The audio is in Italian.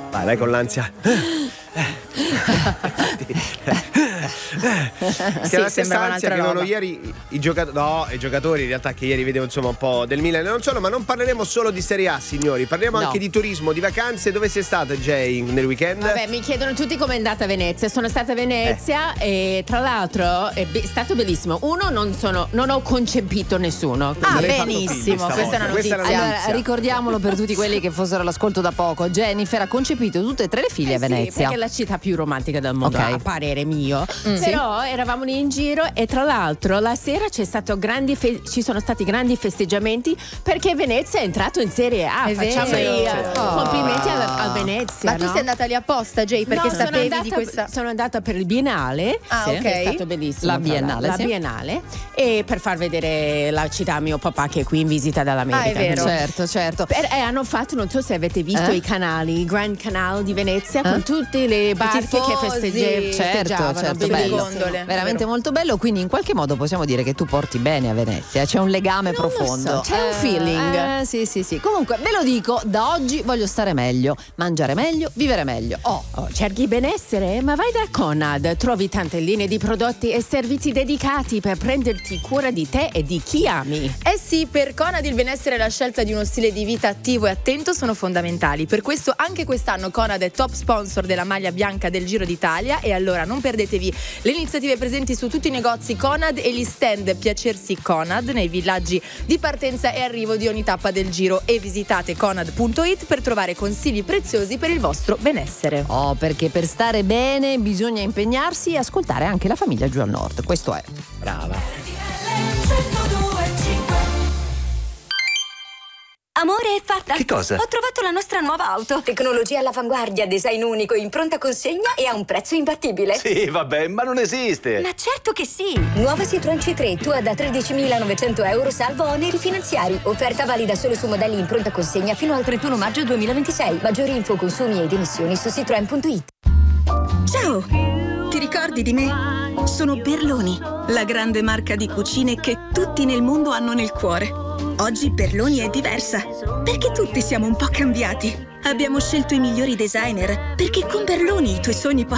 Vai con l'ansia. Che la stessa ansia che avevano ieri i giocatori in realtà, che ieri vedevo insomma un po' del Milan e non solo. Ma non parleremo solo di Serie A, signori, parliamo anche di turismo, di vacanze. Dove sei stata, Jay, nel weekend? Vabbè, mi chiedono tutti com'è andata a Venezia. Sono stata a Venezia e tra l'altro è stato bellissimo. Non ho concepito nessuno. Benissimo, questa è una notizia. Allora, ricordiamolo per tutti quelli che fossero all'ascolto da poco. Jennifer ha concepito tutte e tre le figlie a Venezia. Sì, perché è la città più romantica del mondo, a parere mio. Però eravamo lì in giro e tra l'altro la sera ci sono stati grandi festeggiamenti perché Venezia è entrato in Serie A. Facciamo i complimenti a Venezia. Ma tu sei andata lì apposta, Jay, perché sapevi di questa? Sono andata per il Biennale, che è stato bellissimo. La Biennale, e per far vedere la città a mio papà che è qui in visita dall'America. È vero. Certo. Hanno fatto, non so se avete visto i canali, il Grand Canal di Venezia con tutte le barche che festeggiavano. Certo, bello. Veramente molto bello, quindi in qualche modo possiamo dire che tu porti bene a Venezia, c'è un legame profondo. C'è un feeling. Sì. Comunque ve lo dico, da oggi voglio stare meglio, mangiare meglio, vivere meglio. Cerchi benessere? Ma vai da Conad, trovi tante linee di prodotti e servizi dedicati per prenderti cura di te e di chi ami. Sì, per Conad il benessere e la scelta di uno stile di vita attivo e attento sono fondamentali. Per questo anche quest'anno Conad è top sponsor della maglia bianca del Giro d'Italia, e allora non perdetevi le iniziative presenti su tutti i negozi Conad e gli stand Piacersi Conad nei villaggi di partenza e arrivo di ogni tappa del Giro, e visitate conad.it per trovare consigli preziosi per il vostro benessere. Perché per stare bene bisogna impegnarsi e ascoltare anche la famiglia giù al nord. Questo è. Brava. Amore, è fatta? Che cosa? Ho trovato la nostra nuova auto. Tecnologia all'avanguardia, design unico, in pronta consegna e a un prezzo imbattibile. Sì, vabbè, ma non esiste. Ma certo che sì. Nuova Citroen C3, tua da 13.900 euro salvo oneri finanziari. Offerta valida solo su modelli in pronta consegna fino al 31 maggio 2026. Maggiori info, consumi ed emissioni su citroen.it. Ciao! Ti ricordi di me? Sono Perloni, la grande marca di cucine che tutti nel mondo hanno nel cuore. Oggi Perloni è diversa, perché tutti siamo un po' cambiati. Abbiamo scelto i migliori designer, perché con Perloni i tuoi sogni possono